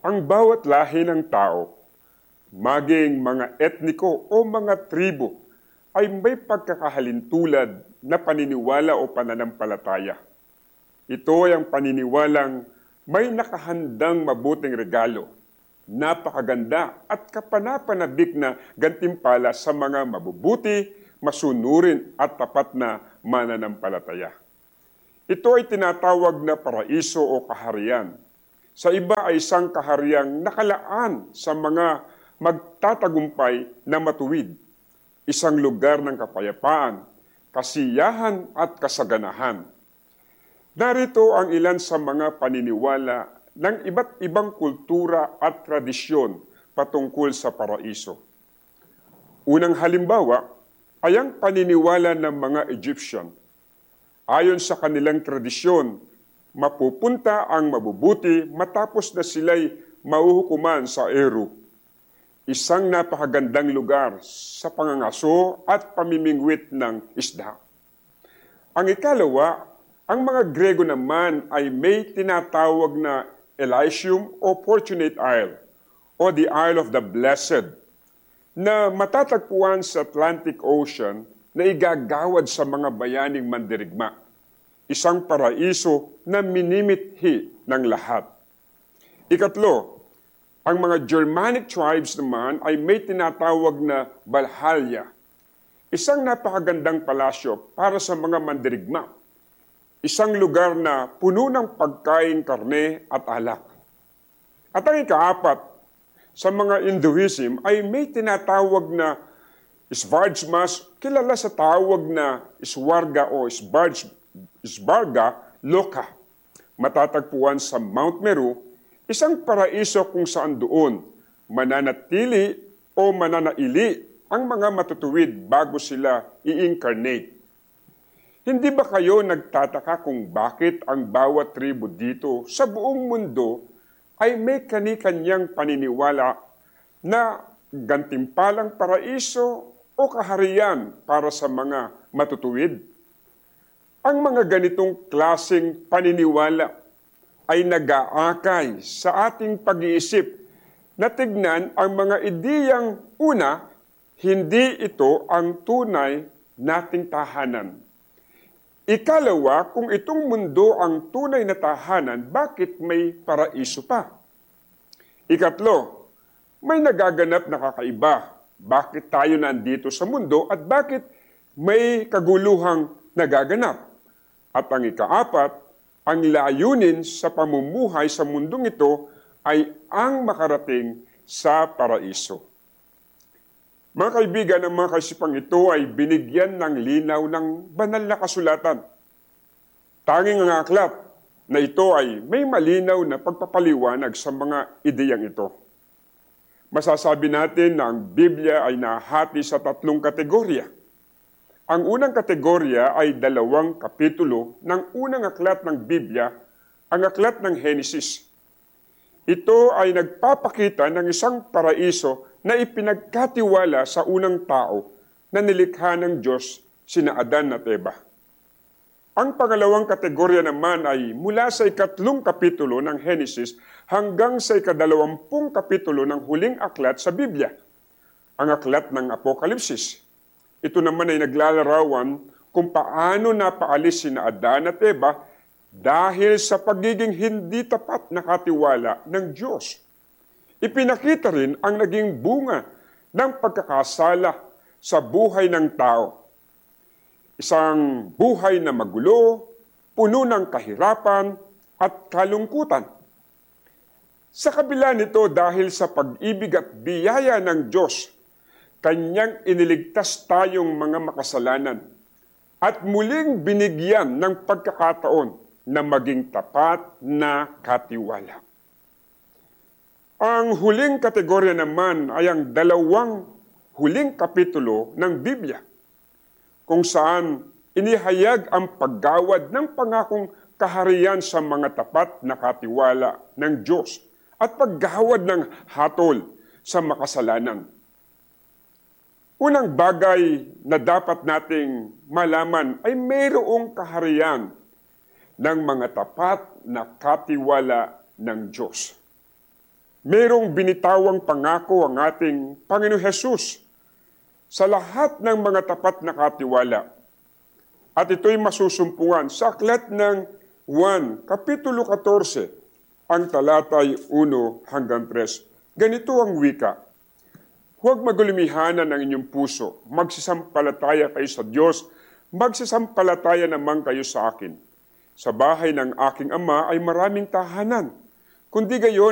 Ang bawat lahi ng tao, maging mga etniko o mga tribo, ay may pagkakahalintulad na paniniwala o pananampalataya. Ito ay ang paniniwalang may nakahandang mabuting regalo, napakaganda at kapanapanabik na gantimpala sa mga mabubuti, masunurin at tapat na mananampalataya. Ito ay tinatawag na paraiso o kaharian. Sa iba ay isang kahariang nakalaan sa mga magtatagumpay na matuwid. Isang lugar ng kapayapaan, kasiyahan at kasaganahan. Narito ang ilan sa mga paniniwala ng iba't ibang kultura at tradisyon patungkol sa paraiso. Unang halimbawa ay ang paniniwala ng mga Egyptian. Ayon sa kanilang tradisyon, mapupunta ang mabubuti matapos na sila'y mahuhukuman sa Eru. Isang napakagandang lugar sa pangangaso at pamimingwit ng isda. Ang ikalawa, ang mga Grego naman ay may tinatawag na Elysium o Fortunate Isle o the Isle of the Blessed na matatagpuan sa Atlantic Ocean na igagawad sa mga bayaning mandirigma. Isang paraiso na minimithi ng lahat. Ikatlo, ang mga Germanic tribes naman ay may tinatawag na Valhalla. Isang napakagandang palasyo para sa mga mandirigma. Isang lugar na puno ng pagkain, karne at alak. At ang ikaapat, sa mga Hinduism ay may tinatawag na Svarjmas, kilala sa tawag na Swarga o Svarga Loka. Matatagpuan sa Mount Meru, isang paraiso kung saan doon mananatili o mananaili ang mga matutuwid bago sila i-incarnate. Hindi ba kayo nagtataka kung bakit ang bawat tribo dito sa buong mundo ay may kani-kanyang paniniwala na gantimpalang paraiso o kaharian para sa mga matutuwid? Ang mga ganitong klaseng paniniwala ay nag-aakay sa ating pag-iisip na tignan ang mga ideyang una, hindi ito ang tunay nating tahanan. Ikalawa, kung itong mundo ang tunay na tahanan, bakit may paraiso pa? Ikatlo, may nagaganap na kakaiba. Bakit tayo nandito sa mundo at bakit may kaguluhang nagaganap? At ang ikaapat, ang layunin sa pamumuhay sa mundong ito ay ang makarating sa paraiso. Mga kaibigan, ang mga kaisipang ito ay binigyan ng linaw ng banal na kasulatan. Tanging ang aklat na ito ay may malinaw na pagpapaliwanag sa mga ideyang ito. Masasabi natin na ang Biblia ay nahati sa 3 kategorya. Ang unang kategorya ay 2 kapitulo ng unang aklat ng Biblia, ang aklat ng Henesis. Ito ay nagpapakita ng isang paraiso na ipinagkatiwala sa unang tao na nilikha ng Diyos, sina Adan at Eva. Ang pangalawang kategorya naman ay mula sa 3 kapitulo ng Henesis hanggang sa 20 kapitulo ng huling aklat sa Biblia, ang aklat ng Apokalipsis. Ito naman ay naglalarawan kung paano napaalis sina Adan at Eva dahil sa pagiging hindi tapat na katiwala ng Diyos. Ipinakita rin ang naging bunga ng pagkakasala sa buhay ng tao. Isang buhay na magulo, puno ng kahirapan at kalungkutan. Sa kabila nito, dahil sa pag-ibig at biyaya ng Diyos, Kanyang iniligtas tayong mga makasalanan at muling binigyan ng pagkakataon na maging tapat na katiwala. Ang huling kategorya naman ay ang 2 huling kapitulo ng Biblia, kung saan inihayag ang paggawad ng pangakong kaharian sa mga tapat na katiwala ng Diyos at paggawad ng hatol sa makasalanan. Unang bagay na dapat nating malaman ay mayroong kaharian ng mga tapat na katiwala ng Diyos. Merong binitawang pangako ang ating Panginoon Hesus sa lahat ng mga tapat na katiwala. At ito'y masusumpungan sa aklat ng 1, Kapitulo 14, ang talatay 1 hanggang 3. Ganito ang wika, huwag magulumihanan ang inyong puso, magsisampalataya kayo sa Diyos, magsisampalataya naman kayo sa akin. Sa bahay ng aking ama ay maraming tahanan. Kundi gayon